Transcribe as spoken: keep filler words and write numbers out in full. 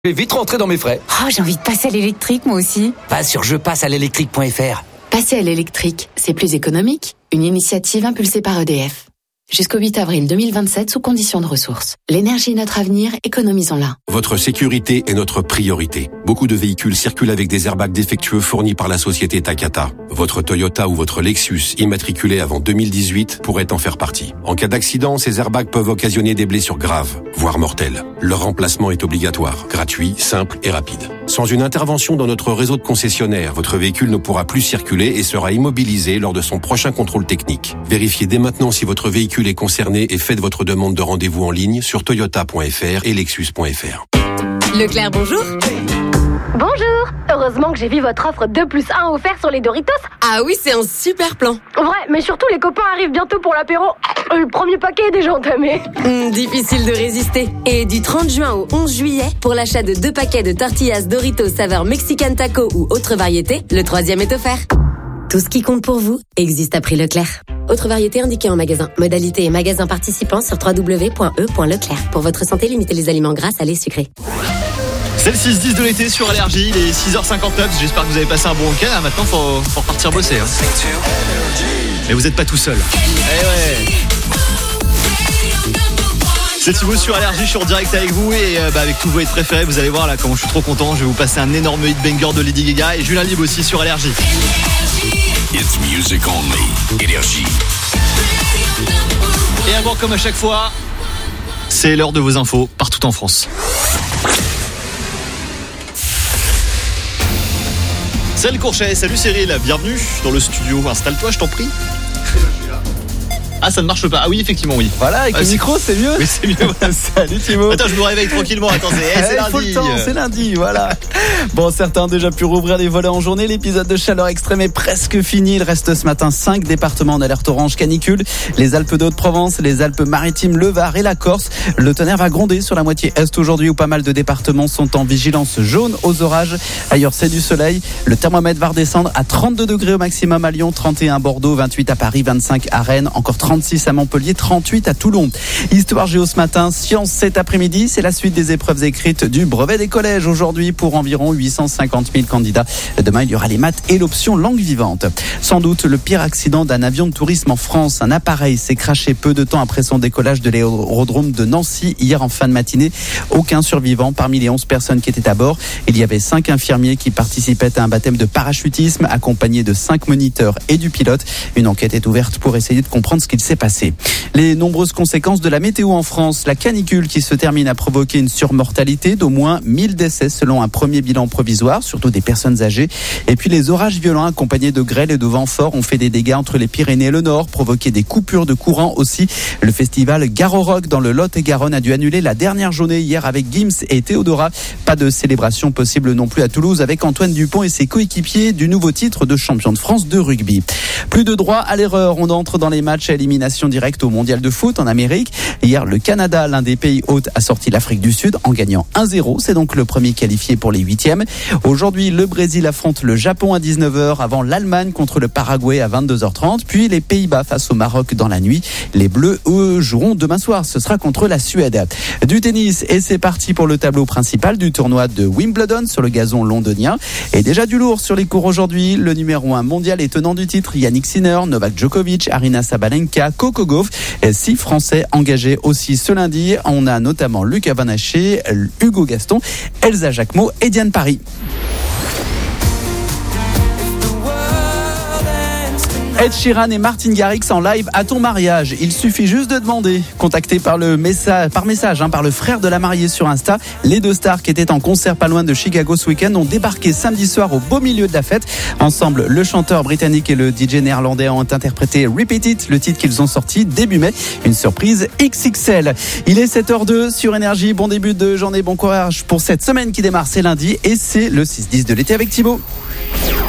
Je vais vite rentrer dans mes frais. Oh, j'ai envie de passer à l'électrique, moi aussi. Pas sur je passe à l'électrique point f r. Passer à l'électrique, c'est plus économique. Une initiative impulsée par E D F. Jusqu'au huit avril deux mille vingt-sept, sous conditions de ressources. L'énergie est notre avenir, économisons-la. Votre sécurité est notre priorité. Beaucoup de véhicules circulent avec des airbags défectueux fournis par la société Takata. Votre Toyota ou votre Lexus, immatriculé avant deux mille dix-huit, pourrait en faire partie. En cas d'accident, ces airbags peuvent occasionner des blessures graves, voire mortelles. Leur remplacement est obligatoire, gratuit, simple et rapide. Sans une intervention dans notre réseau de concessionnaires, votre véhicule ne pourra plus circuler et sera immobilisé lors de son prochain contrôle technique. Vérifiez dès maintenant si votre véhicule est concerné et faites votre demande de rendez-vous en ligne sur toyota point f r et lexus point f r. Leclerc, bonjour. Bonjour. Heureusement que j'ai vu votre offre deux plus un offert sur les Doritos. Ah oui, c'est un super plan. Ouais, mais surtout les copains arrivent bientôt pour l'apéro. Le premier paquet est déjà entamé. Mmh, difficile de résister. Et du trente juin au onze juillet, pour l'achat de deux paquets de tortillas Doritos saveur Mexican Taco ou autre variété, le troisième est offert. Tout ce qui compte pour vous existe à prix Leclerc. Autre variété indiquée en magasin. Modalité et magasin participants sur w w w point e point leclerc. Pour votre santé, limitez les aliments gras, salés, sucrés. C'est le six dix de l'été sur Allergie, il est six heures cinquante-neuf. J'espère que vous avez passé un bon week-end. Maintenant, faut, faut repartir bosser. Hein. Mais vous n'êtes pas tout seul. Eh ouais. C'est Thibaut sur Allergie, je suis en direct avec vous et euh, bah, avec tous vos hits préférés. Vous allez voir là comment je suis trop content. Je vais vous passer un énorme hit banger de Lady Gaga et Julien Libre aussi sur Allergie. It's music only. Énergie. Et avant, comme à chaque fois, c'est l'heure de vos infos partout en France. Cyril Courchet, salut Cyril, bienvenue dans le studio. Installe-toi, je t'en prie. Ah, ça ne marche pas. Ah oui, effectivement, oui. Voilà, avec ah, le micro, c'est mieux. Oui, c'est mieux. Salut Thibaut. Attends, je me réveille tranquillement. Attends, c'est, hey, c'est hey, lundi. Faut le temps, c'est lundi, voilà. Bon, certains ont déjà pu rouvrir les volets en journée. L'épisode de chaleur extrême est presque fini. Il reste ce matin cinq départements en alerte orange canicule. Les Alpes de Haute-Provence, les Alpes-Maritimes, le Var et la Corse. Le tonnerre va gronder sur la moitié est aujourd'hui où pas mal de départements sont en vigilance jaune aux orages. Ailleurs, c'est du soleil. Le thermomètre va redescendre à trente-deux degrés au maximum à Lyon, trente et un à Bordeaux, vingt-huit à Paris, vingt-cinq à Rennes, encore trente-six à Montpellier, trente-huit à Toulon. Histoire géo ce matin, sciences cet après-midi, c'est la suite des épreuves écrites du brevet des collèges aujourd'hui pour environ huit cent cinquante mille candidats. Demain, il y aura les maths et l'option langue vivante. Sans doute le pire accident d'un avion de tourisme en France. Un appareil s'est crashé peu de temps après son décollage de l'aérodrome de Nancy hier en fin de matinée. Aucun survivant parmi les onze personnes qui étaient à bord. Il y avait cinq infirmiers qui participaient à un baptême de parachutisme accompagnés de cinq moniteurs et du pilote. Une enquête est ouverte pour essayer de comprendre ce qu'il s'est passé. Les nombreuses conséquences de la météo en France, la canicule qui se termine a provoqué une surmortalité d'au moins mille décès selon un premier bilan provisoire, surtout des personnes âgées. Et puis les orages violents accompagnés de grêle et de vents forts ont fait des dégâts entre les Pyrénées et le Nord, provoqué des coupures de courant aussi. Le festival Garo Rock dans le Lot-et-Garonne a dû annuler la dernière journée hier avec Gims et Théodora. Pas de célébration possible non plus à Toulouse avec Antoine Dupont et ses coéquipiers du nouveau titre de champion de France de rugby. Plus de droit à l'erreur, on entre dans les matchs à élimination directe au mondial de foot en Amérique. Hier, le Canada, l'un des pays hôtes, a sorti l'Afrique du Sud en gagnant un zéro. C'est donc le premier qualifié pour les huitièmes. Aujourd'hui, le Brésil affronte le Japon à dix-neuf heures avant l'Allemagne contre le Paraguay à vingt-deux heures trente. Puis les Pays-Bas face au Maroc dans la nuit. Les Bleus, eux, joueront demain soir. Ce sera contre la Suède. Du tennis et c'est parti pour le tableau principal du tournoi de Wimbledon sur le gazon londonien. Et déjà du lourd sur les cours aujourd'hui. Le numéro un mondial et tenant du titre, Yannick Sinner, Novak Djokovic, Aryna Sabalenka, Coco Gauff. Six Français engagés aussi ce lundi. On a notamment Lucas Van Haché, Hugo Gaston, Elsa Jacquemot et Diane Paris. Ed Sheeran et Martin Garrix en live à ton mariage. Il suffit juste de demander. Contacté par le message, par message, hein, par le frère de la mariée sur Insta, les deux stars qui étaient en concert pas loin de Chicago ce week-end ont débarqué samedi soir au beau milieu de la fête. Ensemble, le chanteur britannique et le D J néerlandais ont interprété Repeat It, le titre qu'ils ont sorti début mai. Une surprise X X L. Il est sept heures deux sur Énergie. Bon début de journée, bon courage pour cette semaine qui démarre, c'est lundi et c'est le six dix de l'été avec Thibaut.